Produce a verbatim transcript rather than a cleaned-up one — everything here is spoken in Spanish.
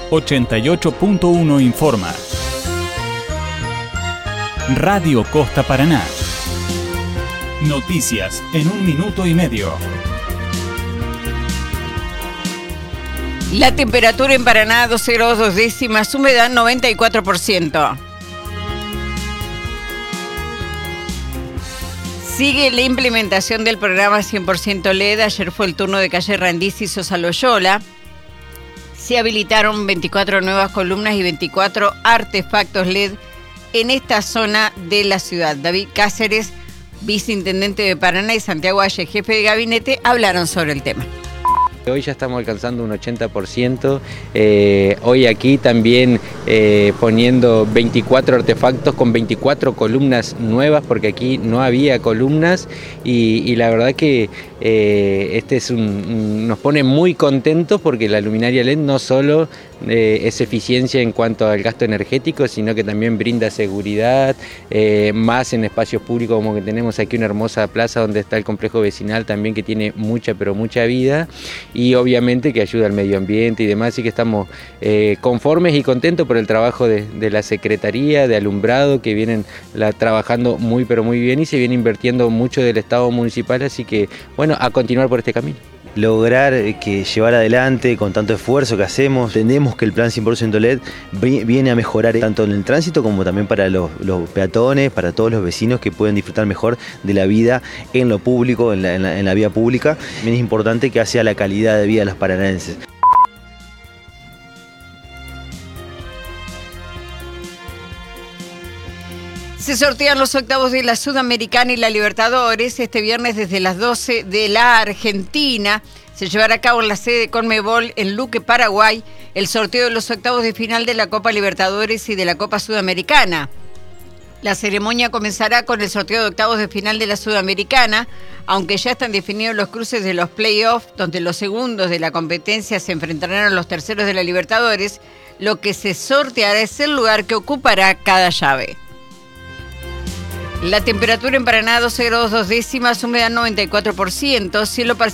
ochenta y ocho punto uno informa. Radio Costa Paraná. Noticias en un minuto y medio. La temperatura en Paraná doce grados dos décimas, humedad noventa y cuatro por ciento. Sigue la implementación del programa cien por ciento L E D. Ayer fue el turno de calle Randizzi y Sosa Loyola. Se habilitaron veinticuatro nuevas columnas y veinticuatro artefactos L E D en esta zona de la ciudad. David Cáceres, viceintendente de Paraná, y Santiago Valle, jefe de gabinete, hablaron sobre el tema. Hoy ya estamos alcanzando un ochenta por ciento, eh, hoy aquí también eh, poniendo veinticuatro artefactos con veinticuatro columnas nuevas, porque aquí no había columnas y, y la verdad que eh, este es un, un, nos pone muy contentos porque la luminaria L E D no solo eh, es eficiencia en cuanto al gasto energético, sino que también brinda seguridad, eh, más en espacios públicos como que tenemos aquí una hermosa plaza donde está el complejo vecinal también, que tiene mucha pero mucha vida. Y obviamente que ayuda al medio ambiente y demás, así que estamos eh, conformes y contentos por el trabajo de, de la Secretaría de Alumbrado, que vienen la, trabajando muy pero muy bien y se viene invirtiendo mucho del Estado municipal, así que bueno, a continuar por este camino. Lograr que llevar adelante con tanto esfuerzo que hacemos, entendemos que el plan cien por ciento L E D viene a mejorar tanto en el tránsito como también para los, los peatones, para todos los vecinos que pueden disfrutar mejor de la vida en lo público, en la, en la, en la vía pública. También es importante que sea la calidad de vida de los paranaenses. Se sortean los octavos de la Sudamericana y la Libertadores. Este viernes desde las doce de la Argentina se llevará a cabo en la sede de Conmebol en Luque, Paraguay, el sorteo de los octavos de final de la Copa Libertadores y de la Copa Sudamericana. La ceremonia comenzará con el sorteo de octavos de final de la Sudamericana, aunque ya están definidos los cruces de los playoffs, donde los segundos de la competencia se enfrentarán a los terceros de la Libertadores. Lo que se sorteará es el lugar que ocupará cada llave. La temperatura en Paraná doce grados dos décimas, humedad noventa y cuatro por ciento, cielo parcial.